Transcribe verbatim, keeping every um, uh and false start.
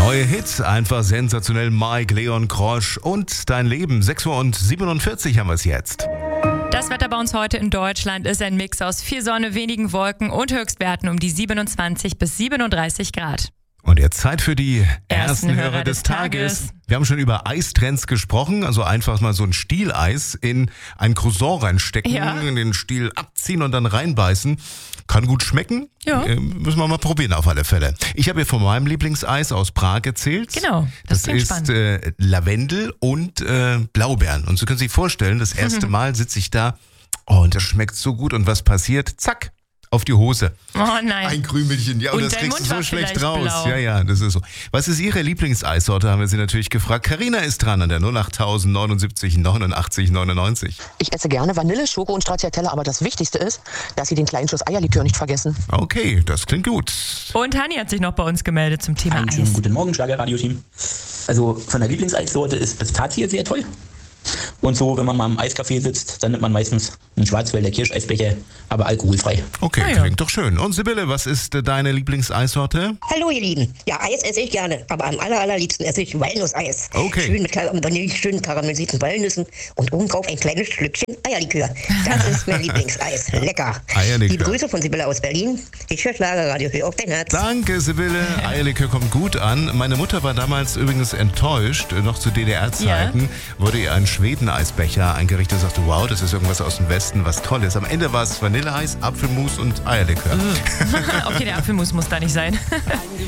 Neue Hits, einfach sensationell. Mike, Leon Krosch und Dein Leben. sechs Uhr siebenundvierzig haben wir es jetzt. Das Wetter bei uns heute in Deutschland ist ein Mix aus viel Sonne, wenigen Wolken und Höchstwerten um die siebenundzwanzig bis siebenunddreißig Grad. Und jetzt Zeit für die ersten, Ersten Hörer, Hörer des des Tages. Tages. Wir haben schon über Eistrends gesprochen, also einfach mal so ein Stieleis in ein Croissant reinstecken, Ja. in den Stiel abziehen und dann reinbeißen. Kann gut schmecken. Ja. Äh, müssen wir mal probieren auf alle Fälle. Ich habe hier von meinem Lieblingseis aus Prag erzählt. Genau, das Das, klingt ist spannend. äh, Lavendel und äh, Blaubeeren. Und Sie können sich vorstellen, das erste Mal sitze ich da, oh, und das schmeckt so gut. Und was passiert? Zack, auf die Hose. Oh nein. Ein Krümelchen, ja, und, Und das dein kriegst du Mund so war schlecht vielleicht raus. blau. Ja, ja, das ist so. Was ist Ihre Lieblingseissorte, haben wir Sie natürlich gefragt. Carina ist dran an der null acht neunundsiebzig neunundachtzig neunundneunzig. Ich esse gerne Vanille, Schoko und Stracciatella, aber das Wichtigste ist, dass Sie den kleinen Schuss Eierlikör nicht vergessen. Okay, das klingt gut. Und Hani hat sich noch bei uns gemeldet zum Thema Einen schönen Eis. guten Morgen, Schlager-Radio-Team. Also von der Lieblingseissorte ist Pistazie sehr toll. Und so, wenn man mal im Eiscafé sitzt, dann nimmt man meistens einen Schwarzwälder Kirscheisbecher, aber alkoholfrei. Okay, Ah, ja. klingt doch schön. Und Sibylle, was ist äh, deine Lieblingseissorte? Hallo ihr Lieben. Ja, Eis esse ich gerne, aber am aller, allerliebsten esse ich Walnusseis. Okay. Schön mit Kar- Vanille, schön karamellisierten Walnüssen und obendrauf ein kleines Schlückchen Eierlikör. Das ist mein Lieblingseis. Lecker. Eierlikör. Liebe Grüße von Sibylle aus Berlin. Ich höre Schlagerradio, hör auf dein Herz. Danke, Sibylle. Eierlikör kommt gut an. Meine Mutter war damals übrigens enttäuscht. Noch zu D D R-Zeiten wurde ihr ein Schweden-Eisbecher eingerichtet und sagte, wow, das ist irgendwas aus dem Westen, was Tolles. Am Ende war es Vanilleeis, Apfelmus und Eierlikör. Okay, der Apfelmus muss da nicht sein.